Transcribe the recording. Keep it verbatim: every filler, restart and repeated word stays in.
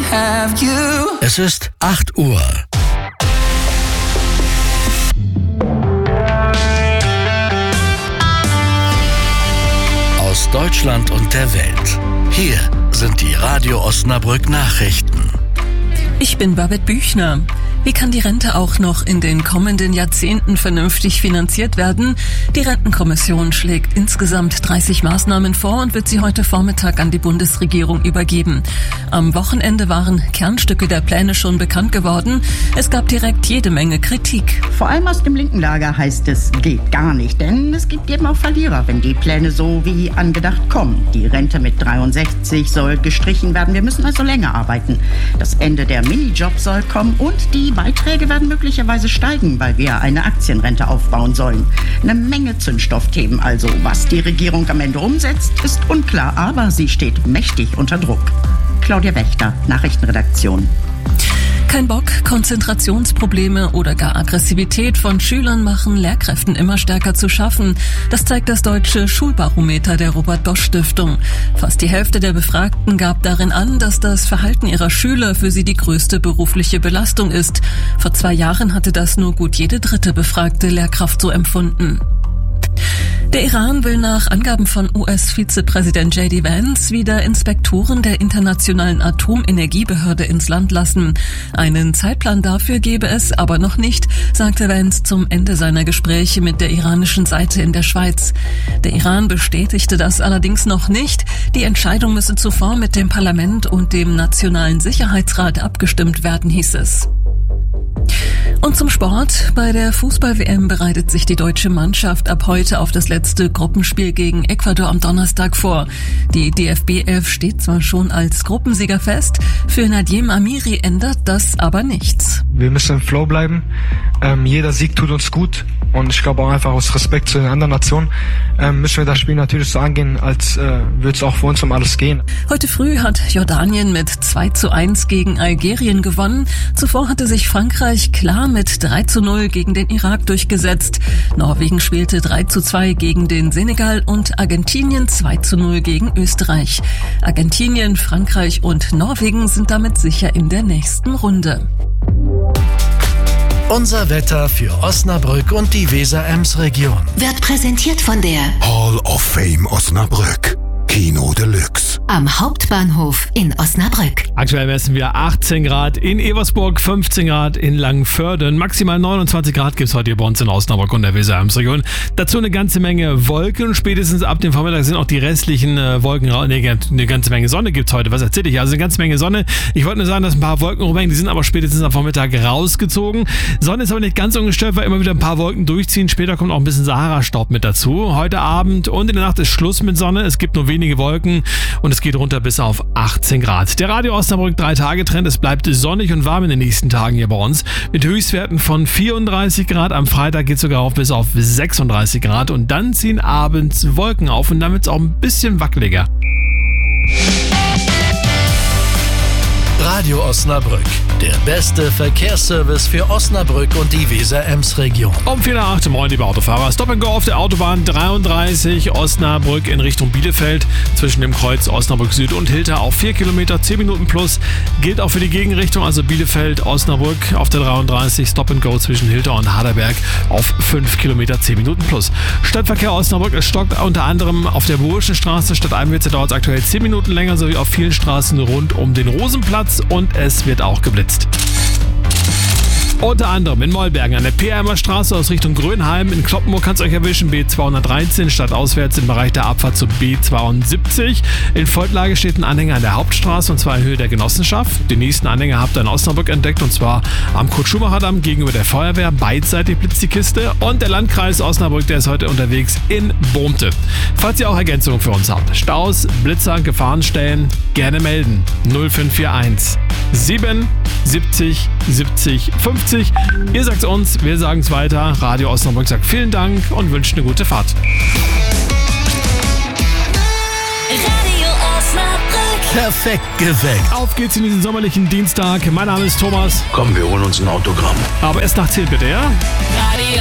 have you. Es ist acht Uhr. Aus Deutschland und der Welt. Hier sind die Radio Osnabrück Nachrichten. Ich bin Babette Büchner. Wie kann die Rente auch noch in den kommenden Jahrzehnten vernünftig finanziert werden? Die Rentenkommission schlägt insgesamt dreißig Maßnahmen vor und wird sie heute Vormittag an die Bundesregierung übergeben. Am Wochenende waren Kernstücke der Pläne schon bekannt geworden. Es gab direkt jede Menge Kritik. Vor allem aus dem linken Lager heißt es, geht gar nicht, denn es gibt eben auch Verlierer, wenn die Pläne so wie angedacht kommen. Die Rente mit dreiundsechzig soll gestrichen werden. Wir müssen also länger arbeiten. Das Ende der Minijobs soll kommen und die Beiträge werden möglicherweise steigen, weil wir eine Aktienrente aufbauen sollen. Eine Menge Zündstoffthemen also. Was die Regierung am Ende umsetzt, ist unklar, aber sie steht mächtig unter Druck. Claudia Wächter, Nachrichtenredaktion. Kein Bock, Konzentrationsprobleme oder gar Aggressivität von Schülern machen Lehrkräften immer stärker zu schaffen. Das zeigt das deutsche Schulbarometer der Robert-Bosch-Stiftung. Fast die Hälfte der Befragten gab darin an, dass das Verhalten ihrer Schüler für sie die größte berufliche Belastung ist. Vor zwei Jahren hatte das nur gut jede dritte befragte Lehrkraft so empfunden. Der Iran will nach Angaben von U S-Vizepräsident J D Vance wieder Inspektoren der Internationalen Atomenergiebehörde ins Land lassen. Einen Zeitplan dafür gebe es aber noch nicht, sagte Vance zum Ende seiner Gespräche mit der iranischen Seite in der Schweiz. Der Iran bestätigte das allerdings noch nicht. Die Entscheidung müsse zuvor mit dem Parlament und dem Nationalen Sicherheitsrat abgestimmt werden, hieß es. Und zum Sport. Bei der Fußball-W M bereitet sich die deutsche Mannschaft ab heute auf das letzte Gruppenspiel gegen Ecuador am Donnerstag vor. Die D F B elf steht zwar schon als Gruppensieger fest, für Nadiem Amiri ändert das aber nichts. Wir müssen im Flow bleiben. Ähm, jeder Sieg tut uns gut und ich glaube auch einfach aus Respekt zu den anderen Nationen ähm, müssen wir das Spiel natürlich so angehen, als äh, würde es auch für uns um alles gehen. Heute früh hat Jordanien mit zwei zu eins gegen Algerien gewonnen. Zuvor hatte sich Frankreich klar mit drei zu null gegen den Irak durchgesetzt. Norwegen spielte drei zu zwei gegen den Senegal und Argentinien zwei zu null gegen Österreich. Argentinien, Frankreich und Norwegen sind damit sicher in der nächsten Runde. Unser Wetter für Osnabrück und die Weser-Ems-Region. Wird präsentiert von der Hall of Fame Osnabrück. Kino Deluxe. Am Hauptbahnhof in Osnabrück. Aktuell messen wir achtzehn Grad in Eversburg, fünfzehn Grad in Langenförden. Maximal neunundzwanzig Grad gibt es heute hier bei uns in Osnabrück und der Weser-Ems-Region. Dazu eine ganze Menge Wolken. Spätestens ab dem Vormittag sind auch die restlichen äh, Wolken raus. Nee, eine ganze Menge Sonne gibt es heute. Was erzähle ich? Also eine ganze Menge Sonne. Ich wollte nur sagen, dass ein paar Wolken rumhängen. Die sind aber spätestens am Vormittag rausgezogen. Sonne ist aber nicht ganz ungestört, weil immer wieder ein paar Wolken durchziehen. Später kommt auch ein bisschen Sahara-Staub mit dazu. Heute Abend und in der Nacht ist Schluss mit Sonne. Es gibt nur wenige Wolken und es geht runter bis auf achtzehn Grad. Der Radio Osnabrück drei Tage Trend. Es bleibt sonnig und warm in den nächsten Tagen hier bei uns. Mit Höchstwerten von vierunddreißig Grad. Am Freitag geht es sogar auf bis auf sechsunddreißig Grad und dann ziehen abends Wolken auf und dann wird es auch ein bisschen wackeliger. Radio Osnabrück, der beste Verkehrsservice für Osnabrück und die Weser-Ems-Region. Um vier nach acht, moin liebe Autofahrer. Stop and Go auf der Autobahn dreiunddreißig Osnabrück in Richtung Bielefeld. Zwischen dem Kreuz Osnabrück Süd und Hilter auf vier Kilometer, zehn Minuten plus. Gilt auch für die Gegenrichtung, also Bielefeld, Osnabrück auf der dreiunddreißig. Stop and Go zwischen Hilter und Harderberg auf fünf Kilometer, zehn Minuten plus. Stadtverkehr Osnabrück, es stockt unter anderem auf der Burschenstraße statt Einwitze dauert es aktuell zehn Minuten länger, sowie auf vielen Straßen rund um den Rosenplatz. Und es wird auch geblitzt. Unter anderem in Mollbergen an der P-Eimer Straße aus Richtung Grönheim. In Kloppenburg kann es euch erwischen, B zweihundertdreizehn, stadtauswärts im Bereich der Abfahrt zu B zweiundsiebzig. In Volklage steht ein Anhänger an der Hauptstraße und zwar in Höhe der Genossenschaft. Den nächsten Anhänger habt ihr in Osnabrück entdeckt und zwar am Kurt-Schumacher-Damm gegenüber der Feuerwehr. Beidseitig blitzt die Kiste. Und der Landkreis Osnabrück, der ist heute unterwegs in Bohmte. Falls ihr auch Ergänzungen für uns habt, Staus, Blitzer, Gefahrenstellen, gerne melden. null fünf vier eins sieben siebzig siebzig fünfzig. Ihr sagt's uns, wir sagen's weiter. Radio Osnabrück sagt vielen Dank und wünscht eine gute Fahrt. Radio Osnabrück. Perfekt geweckt. Auf geht's in diesen sommerlichen Dienstag. Mein Name ist Thomas. Komm, wir holen uns ein Autogramm. Aber erst nach zehn bitte, ja? Radio